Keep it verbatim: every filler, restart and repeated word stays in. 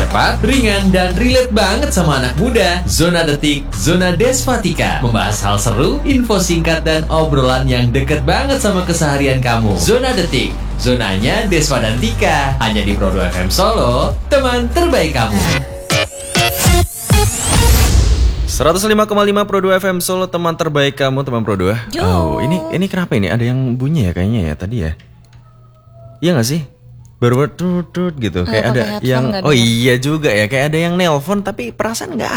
Cepat, ringan, dan relate banget sama anak muda. Zona Detik, Zona Desvatika. Membahas hal seru, info singkat, dan obrolan yang deket banget sama keseharian kamu. Zona Detik, zonanya Desva dan Tika. Hanya di Pro dua F M Solo, teman terbaik kamu. seratus lima koma lima Pro dua F M Solo, teman terbaik kamu, teman Pro dua. Yo. Oh, ini ini kenapa ini? Ada yang bunyi ya kayaknya ya tadi ya. Iya gak sih? Baru tut tut gitu. Oh, Kayak pakai ada headphone yang nggak oh denger? iya juga ya, kayak ada yang nelpon tapi perasaan nggak